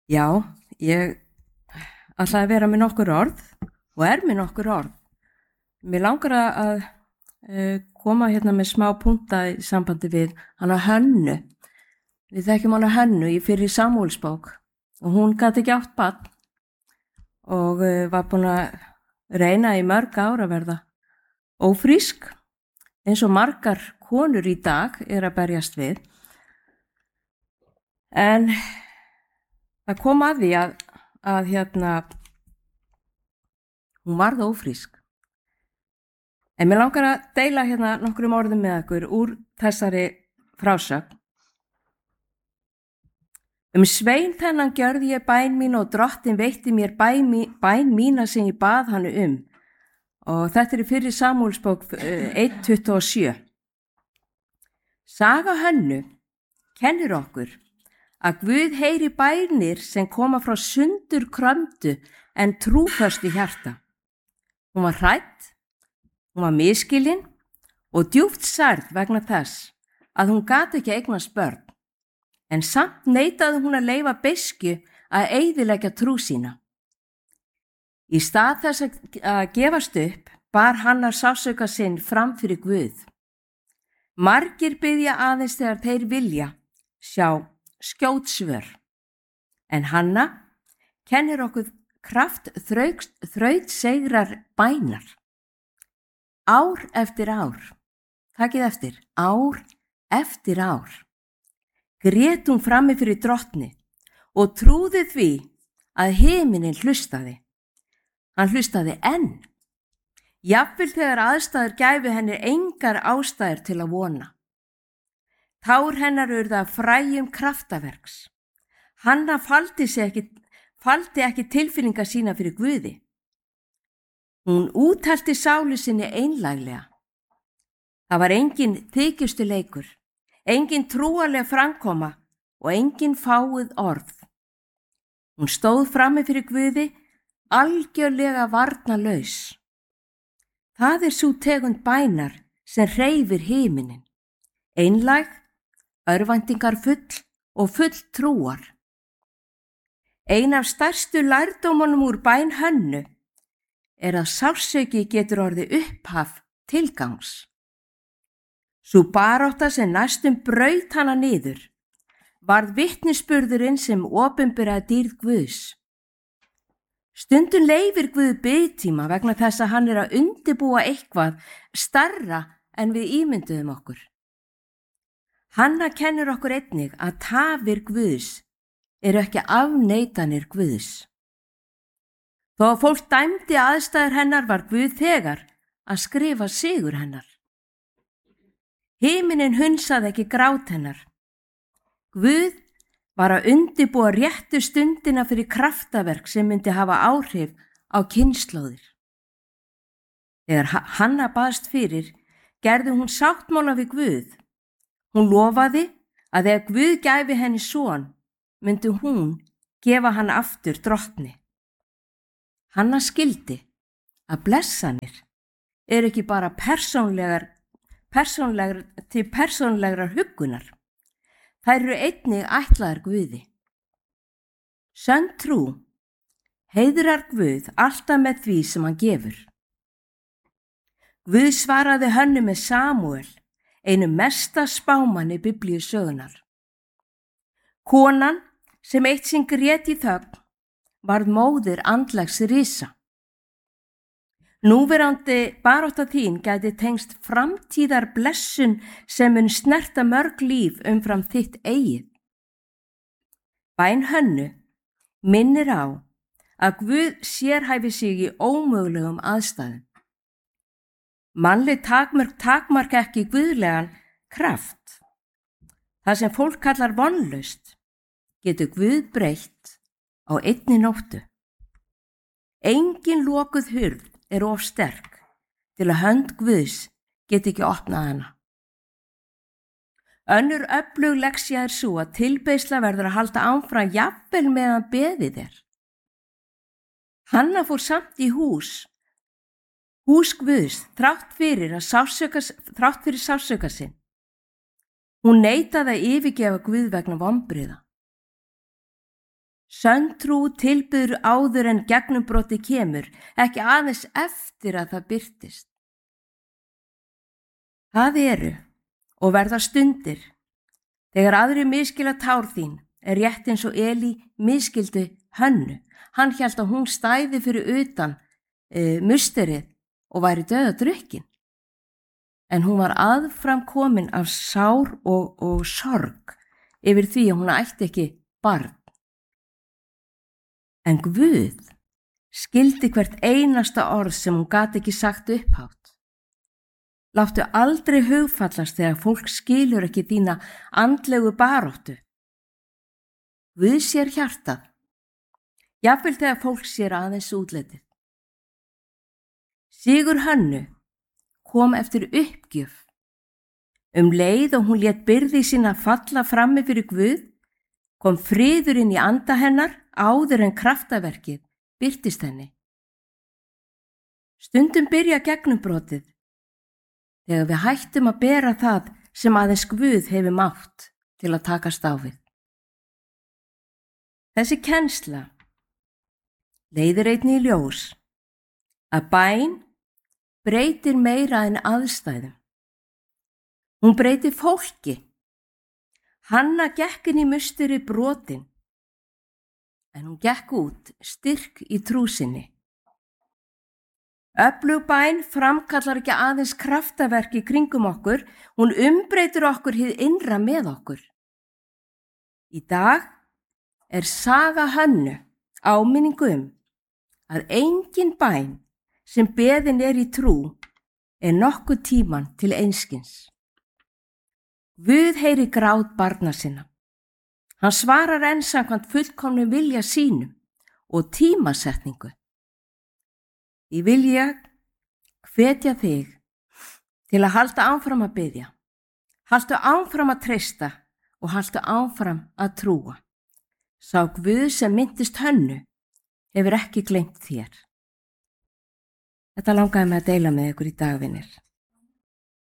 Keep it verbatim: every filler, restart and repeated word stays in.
Já, ég ætlaði að vera með nokkur orð og er með nokkur orð. Mér langar að uh, koma hérna með smá punkta í sambandi við hana Hönnu. Við þekkjum hana Hönnu í fyrri Samúelsbók og hún gat ekki átt barn og uh, var búin að reyna í mörg ár að verða ófrísk eins og margar konur í dag er að berjast við. En það kom að því að, að hérna, hún varð ófrísk. En mér langar að deila hérna nokkrum orðum með ykkur úr þessari frásögn. Um svein þennan gjörði ég bæn mín og drottin veitti mér bæn, bæn mína sem ég bað hann um. Og þetta er í fyrri Samúelsbók eitt tuttugu og sjö. Saga Hönnu kennir okkur að Guð heyri bænir sem koma frá sundur krömdu en trúföstu hjarta. Hún var hrædd, hún var misskilin og djúpt særð vegna þess að hún gat ekki eignast börn, en samt neitaði hún að leyfa beiskju að eyðileggja trú sína. Í stað þess að gefast upp bar hann að sársauka sinn fram fyrir Guð. Margir biðja aðeins þegar þeir vilja sjá skjót svör, en Hanna kennir okkur kraft þrautseigrar bænar. Ár eftir ár, takið eftir, ár eftir ár, grét hún frammi fyrir drottni og trúði því að himinin hlustaði. Hann hlustaði enn, jafnvel þegar aðstæður gæfu henni engar ástæður til að vona. Tár hennar urðu að fræjum kraftaverks. Hanna faldi, ekki, faldi ekki tilfinningar sína fyrir Guði. Hún úthelti sálu sinni einlæglega. Það var engin þykjustu leikur, engin trúarleg framkoma og engin fáuð orð. Hún stóð frammi fyrir Guði algjörlega varnarlaus. Það er sú tegund bænar sem hreyfir himinin, einlæg, örvæntingar full og full trúar. Ein af stærstu lærdómunum úr bæn Hönnu er að sársauki getur orðið upphaf tilgangs. Sú barátta sem næstum braut hana niður varð vitnisburðurinn sem opinberaði dýrð Guðs. Stundum leyfir Guð biðtíma vegna þess að hann er að undirbúa eitthvað stærra en við ímynduðum okkur. Hanna kennir okkur einnig að tafir Guðs eru ekki afneitanir Guðs. Þó að fólk dæmdi aðstæður hennar var Guð þegar að skrifa sigur hennar. Himinin hunsaði ekki grát hennar. Guð var að undirbúa réttu stundina fyrir kraftaverk sem myndi hafa áhrif á kynslóðir. Þegar Hanna baðst fyrir, gerði hún sáttmála við Guð. Hún lofaði að ef Guð gæfi henni son, myndi hún gefa hann aftur drottni. Hanna skildi að blessanir er ekki bara persónlegar, persónlegar til persónlegrar huggunar. Þær eru einnig ætlaðar Guði. Sönn trú heiðrar Guð alltaf með því sem hann gefur. Guð svaraði Hönnu með Samúel, einu mesta spámanni biblíusögunar. Konan sem eitt sinn grét í þögn varð móðir andlegs risa. Núverandi barátta þín gæti tengst framtíðar blessun sem mun snerta mörg líf umfram þitt eigið. Bæn Hönnu minnir á að Guð sérhæfi sig í ómögulegum aðstæðum. Mannleg takmörk takmark ekki guðlegan kraft. Það sem fólk kallar vonlaust getur Guð breytt á einni nóttu. Engin lokuð hurð er of sterk til að hönd Guðs geti ekki opnað hana. Önnur öflug lexía er sú að tilbeiðsla verður að halda áfram jafnvel meðan beðið er. Hanna fór samt í hús, hús Guðs þrátt fyrir að sársauka, þrátt fyrir sársauka sinn. Hún neitaði að yfirgefa Guð vegna vonbrigða. Sönn trú tilbyður áður en gegnumbroti kemur, ekki aðeins eftir að það birtist. Það eru og verða stundir, þegar aðri misskilja tár þín, er rétt eins og Elí misskildi Hönnu. Hann hélt að hún stæði fyrir utan e, musterið og væri dauðadrukkin. En hún var aðfram komin af sár og, og sorg yfir því að hún ætti ekki barn. En Guð skildi hvert einasta orð sem hún gat ekki sagt upphátt. Láttu aldrei hugfallast þegar fólk skilur ekki þína andlegu baróttu. Guð sér hjartað, jafnvel þegar fólk sér aðeins útlitið. Sigur Hönnu kom eftir uppgjöf. Um leið og hún lét byrði sína falla frammi fyrir Guð, kom friður inn í anda hennar áður en kraftaverkið birtist henni. Stundum byrja gegnumbrotið þegar við hættum að bera það sem aðeins Guð hefur mátt til að takast á við. Þessi kennsla leiðir einnig í ljós að bæn breytir meira en aðstæðum. Hún breytir fólki. Hanna gekk inn í musteri brotin, en hún gekk út styrk í trú sinni. Öflug bæn framkallar ekki aðeins kraftaverk í kringum okkur, hún umbreytir okkur hið innra með okkur. Í dag er saga Hönnu áminningu um að engin bæn sem beðin er í trú er nokkuð tíman til einskins. Guð heyri grát barna sinna. Hann svarar enn samkvæmt fullkomnum vilja sínum og tímasetningu. Ég vilja hvetja þig til að halda áfram að biðja, halda áfram að treysta og halda áfram að trúa. Sá Guð sem minntist Hönnu hefur ekki gleymt þér. Þetta langaði mig að deila með ykkur í dag, vinir.